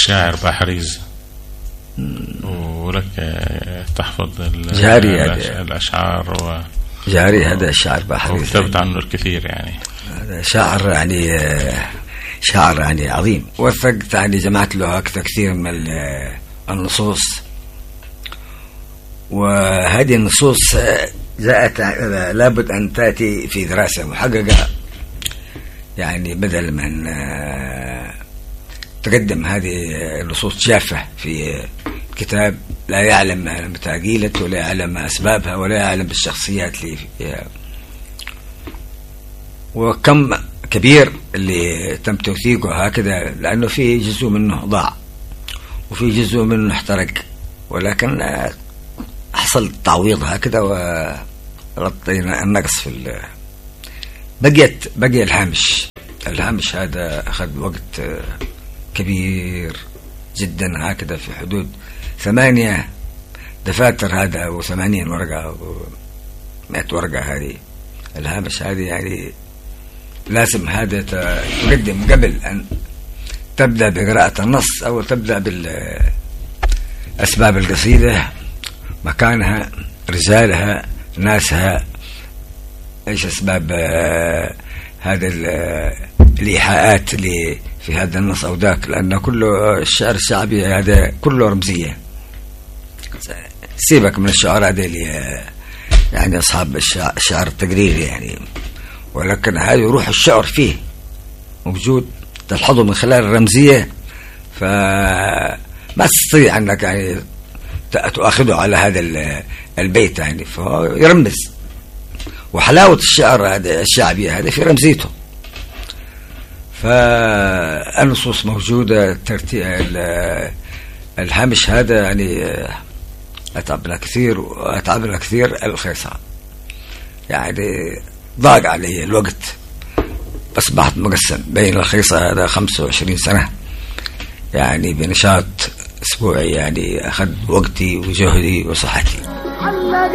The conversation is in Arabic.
الشاعر بحريز، ولك تحفظ جاري الأشعار جاري هذا الشاعر بحريز، وكتبت عنه الكثير يعني. هذا شاعر يعني شاعر يعني عظيم، وثقت يعني جمعت له كثير من النصوص، وهذه النصوص جاءت لابد أن تأتي في دراسة محققة، يعني بدل من تقدم هذه النصوص جافة في كتاب لا يعلم متى قيلت ولا يعلم أسبابها ولا يعلم بالشخصيات اللي فيها، وكم كبير اللي تم توثيقه هكذا، لأنه في جزء منه ضاع وفي جزء منه احترق، ولكن حصل تعويض هكذا ورطينا النقص في بقي الهامش هذا أخذ وقت كبير جدا هكذا، في حدود 8 دفاتر هذا أو 80 ورقة أو 100 ورقة. هذه الهامش هذه يعني لازم هذا تقدم قبل أن تبدأ بقراءة النص أو تبدأ بالأسباب القصيدة، مكانها، رجالها، ناسها، ايش اسباب هذا الايحاءات اللي في هذا النص او ذاك، لان كله الشعر الشعبي هذا كله رمزيه. سيبك من الشعراء هذا اللي يعني اصحاب الشعر التقريري يعني، ولكن هذا روح الشعر فيه موجود، تلحظه من خلال الرمزيه، فما تستطيع انك يعني تأخذه على هذا البيت يعني، فهو يرمز، وحلاوة الشعر هذا الشعبي هذا في رمزيته. فالنصوص موجودة، الهامش هذا يعني أتعبنا كثير، وأتعبنا كثير الخيصة، يعني ضاق علي الوقت، أصبحت مقسم بين الخيصة هذا 25 سنة يعني بنشاط أسبوعي، يعني أخذ وقتي وجهدي وصحتي.